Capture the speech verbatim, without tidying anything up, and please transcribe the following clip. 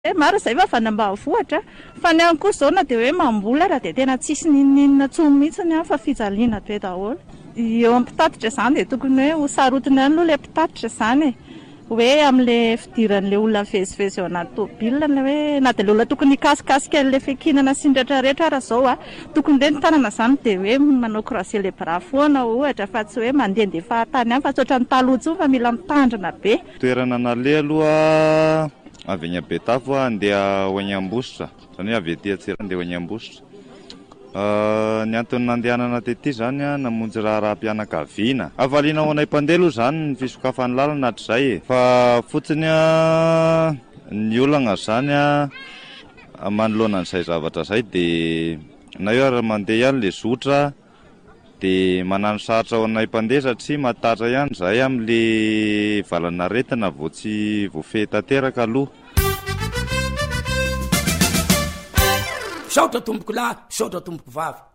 Maro izay fa vanambahavohatra fa ny ankoho zao na dia hoe mambola raha dia tena tsisy ninninina tsony mihitsiny fa fijaliana be daholo. Eo ampitatitra izany dia tokony hoe ho sarotiny ihany aloha ilay mpitatitra izany e. Hoe amin'ilay fidiran'ilay olona mivezivezy ao anaty tomobilina hoe na dia ilay olona tokony hikasikasika an'ilay fikinana sy ny rehetrarehetra ara izao a tokony ilay ny tanana izany dia hoe manao croiser les bras foana ohatra fa tsy hoe mandehandeha fahatany ihany fa tsy ohatran'ny taloha intsony fa mila mitandrina be. Toerana naleha aloha avy any Betavo andeha ho any Ambositra, izany hoe avy etỳ Antsirabe andeha ho any Ambositra. Ny antony nandehanana tetỳ zany a namonjy raharaham-pianakaviana. Avaliana ho anay mpandeha aloha zany ny fisokafan'ny lalana hatrizay e. Fa fotsiny a ny olana zany a manoloana an'izay zavatra izay dia na io ary mandeha ihany ilay zotra dia manano sarotra ho anay mpandeha satria matatra ihany izay amin'ilay valana aretina vao tsy voafehy tanteraka aloha. Saotra tomboko lahy, saotra tomboko vavy.